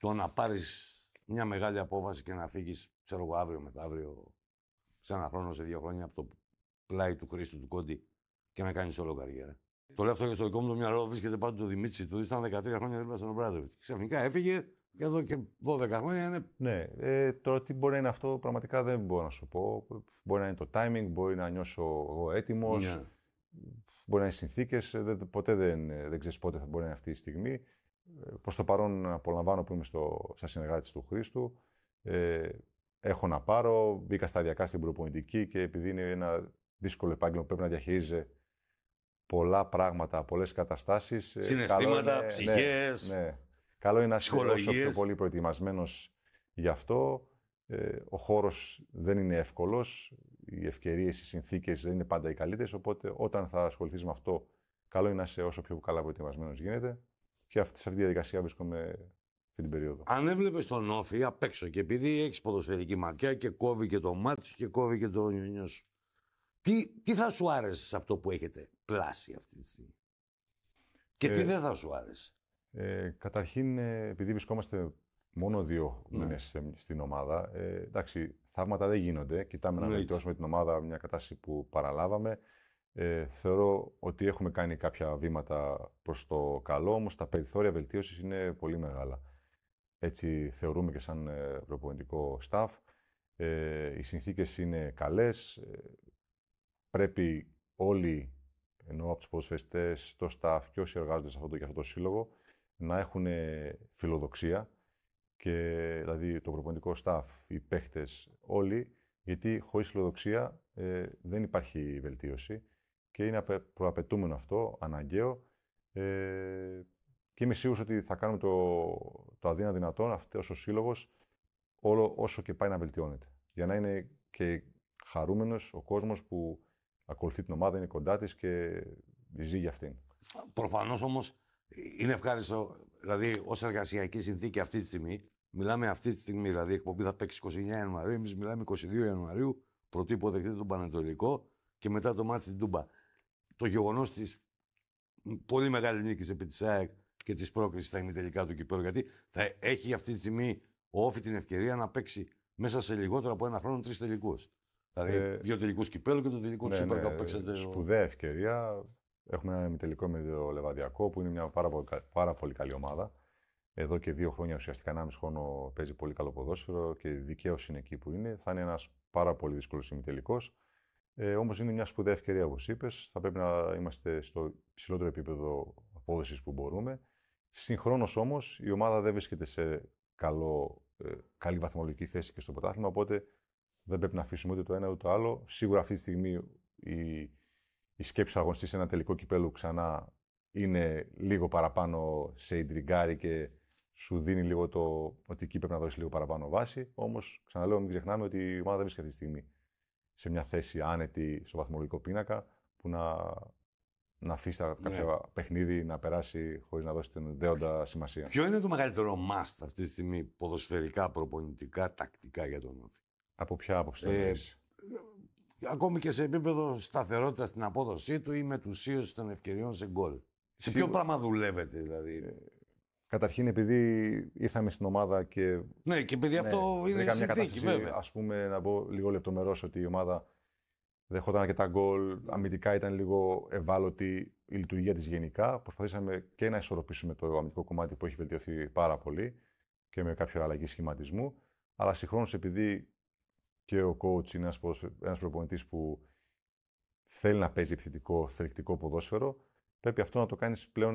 το να πάρεις μια μεγάλη απόφαση και να φύγεις, ξέρω εγώ, αύριο μεθαύριο, σε ένα χρόνο, σε 2 χρόνια, από το πλάι του Χρήστου του Κόντι και να κάνεις όλο καριέρα. Το λέω αυτό και στο δικό μου το μυαλό, βρίσκεται πάντα το Δημήτρη του, ήταν 13 χρόνια δίπλα στον Ομπράδοβιτ. Ξαφνικά έφυγε και εδώ και 12 χρόνια είναι. Ναι, τώρα τι μπορεί να είναι αυτό, πραγματικά δεν μπορώ να σου πω. Μπορεί να είναι το timing, μπορεί να νιώσω εγώ έτοιμος, μπορεί να είναι συνθήκες. Ποτέ δεν ξέρεις πότε θα μπορεί να είναι αυτή η στιγμή. Προς το παρόν, απολαμβάνω που είμαι σαν συνεργάτης του Χρήστου. Έχω να πάρω, μπήκα σταδιακά στην προπονητική και επειδή είναι ένα δύσκολο επάγγελμα που πρέπει να διαχειρίζεσαι πολλά πράγματα, πολλές καταστάσεις. Συναισθήματα, ψυχές. Ναι. Καλό είναι να είσαι όσο πιο πολύ προετοιμασμένος γι' αυτό. Ο χώρος δεν είναι εύκολος, οι ευκαιρίες, οι συνθήκες δεν είναι πάντα οι καλύτερες, οπότε όταν θα ασχοληθείς με αυτό, καλό είναι να είσαι όσο πιο καλά προετοιμασμένος γίνεται. Και σε αυτή τη διαδικασία βρίσκομαι αυτή την περίοδο. Αν έβλεπες τον Όφη απ' έξω και επειδή έχεις ποδοσφαιρική ματιά και κόβει και το μάτι σου και κόβει και το νιονιό σου, τι θα σου άρεσε σε αυτό που έχετε πλάσει αυτή τη στιγμή? Και τι δεν θα σου άρεσε? Καταρχήν, επειδή βρισκόμαστε μόνο 2 μήνες στην ομάδα, εντάξει, θαύματα δεν γίνονται. Κοιτάμε να βελτιώσουμε την ομάδα, μια κατάσταση που παραλάβαμε. Θεωρώ ότι έχουμε κάνει κάποια βήματα προς το καλό, όμως τα περιθώρια βελτίωσης είναι πολύ μεγάλα. Έτσι θεωρούμε και σαν προπονητικό staff. Οι συνθήκες είναι καλές. Πρέπει όλοι, εννοώ από τους ποδοσφαιριστές, το staff και όσοι εργάζονται σε αυτό το σύλλογο, να έχουν φιλοδοξία, και δηλαδή το προπονητικό staff, οι παίχτες, όλοι, γιατί χωρίς φιλοδοξία δεν υπάρχει βελτίωση και είναι προαπαιτούμενο αυτό, αναγκαίο, και είμαι σίγουρος ότι θα κάνουμε το αδύνατο δυνατόν αυτός ο σύλλογος όσο και πάει να βελτιώνεται. Για να είναι και χαρούμενος ο κόσμος που ακολουθεί την ομάδα, είναι κοντά της και ζει για αυτήν. Προφανώς όμως είναι ευχάριστο, δηλαδή ως εργασιακή συνθήκη αυτή τη στιγμή, μιλάμε αυτή τη στιγμή, δηλαδή η εκπομπή θα παίξει 29 Ιανουαρίου, εμείς μιλάμε 22 Ιανουαρίου, πρωτού υποδεχτείτε τον Πανετολικό και μετά το μάτι στην Τούμπα. Το γεγονός της πολύ μεγάλη νίκης επί της ΑΕΚ και της πρόκρισης στα ημιτελικά του κυπέλλου, γιατί θα έχει αυτή τη στιγμή ο Όφη την ευκαιρία να παίξει μέσα σε λιγότερο από ένα χρόνο 3 τελικούς. Δηλαδή 2 τελικούς κυπέλλου και το τελικό του Super Cup παίξατε. Σπουδαία ευκαιρία. Έχουμε ένα ημιτελικό με το Λεβαδιακό που είναι μια πάρα πολύ καλή ομάδα. Εδώ και 2 χρόνια, ουσιαστικά 1,5 χρόνο, παίζει πολύ καλό ποδόσφαιρο και δικαίως είναι εκεί που είναι. Θα είναι ένας πάρα πολύ δύσκολος ημιτελικός. Όμως είναι μια σπουδαία ευκαιρία, όπως είπες. Θα πρέπει να είμαστε στο ψηλότερο επίπεδο απόδοσης που μπορούμε. Συγχρόνως όμως η ομάδα δεν βρίσκεται σε καλή βαθμολογική θέση και στο πρωτάθλημα, οπότε δεν πρέπει να αφήσουμε ούτε το ένα ούτε το άλλο. Σίγουρα αυτή τη στιγμή η σκέψη του αγωνιστή σε ένα τελικό κυπέλλου ξανά είναι λίγο παραπάνω σε ιντριγκάρι και σου δίνει λίγο ότι εκεί πρέπει να δώσει λίγο παραπάνω βάση. Όμως, ξαναλέω, μην ξεχνάμε ότι η ομάδα δεν βρίσκεται αυτή τη στιγμή σε μια θέση άνετη στο βαθμολογικό πίνακα που να αφήσει κάποια παιχνίδι να περάσει χωρίς να δώσει την δέοντα σημασία. Ποιο είναι το μεγαλύτερο must αυτή τη στιγμή, ποδοσφαιρικά, προπονητικά, τακτικά για τον Όφη? Από ποια άποψη το εννοείς? Ακόμη και σε επίπεδο σταθερότητα στην απόδοσή του ή μετουσίωση των ευκαιριών σε γκολ. Σε ποιο πράγμα δουλεύετε, δηλαδή? Καταρχήν, επειδή ήρθαμε στην ομάδα και. Ναι, και επειδή αυτό είναι συνθήκη, βέβαια. Ας πούμε, να πω λίγο λεπτομερώς ότι η ομάδα δεχόταν αρκετά γκολ, αμυντικά ήταν λίγο ευάλωτη η λειτουργία της γενικά. Προσπαθήσαμε και να ισορροπήσουμε το αμυντικό κομμάτι που έχει βελτιωθεί πάρα πολύ και με κάποια αλλαγή σχηματισμού. Αλλά συγχρόνως, επειδή και ο coach είναι ένας προπονητής που θέλει να παίζει επιθετικό, θελκτικό ποδόσφαιρο, πρέπει αυτό να το κάνεις πλέον